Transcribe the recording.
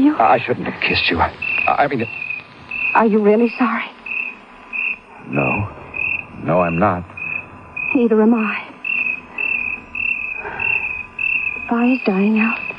you? I shouldn't have kissed you. I mean... Are you really sorry? No. No, I'm not. Neither am I. The fire's dying out.